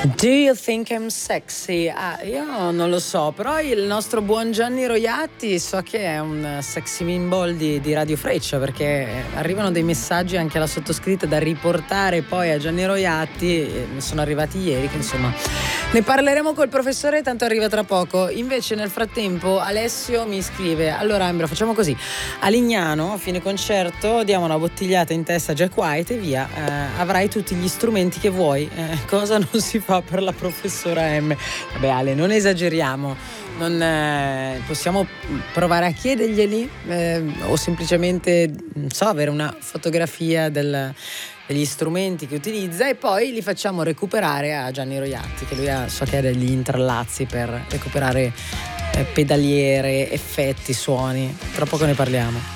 Do you think I'm sexy? Io non lo so, però il nostro buon Gianni Roiatti so che è un sexy symbol di Radio Freccia, perché arrivano dei messaggi anche alla sottoscritta da riportare poi a Gianni Roiatti, mi sono arrivati ieri, che insomma ne parleremo col professore, tanto arriva tra poco. Invece nel frattempo Alessio mi scrive: allora Ambra, facciamo così, a Lignano a fine concerto diamo una bottigliata in testa a Jack White e via, avrai tutti gli strumenti che vuoi. Cosa non si fa per la professora M? Vabbè Ale, non esageriamo, possiamo provare a chiederglieli, o semplicemente, non so, avere una fotografia degli strumenti che utilizza e poi li facciamo recuperare a Gianni Roiatti, che lui so che ha degli intrallazzi per recuperare pedaliere, effetti, suoni. Tra poco ne parliamo.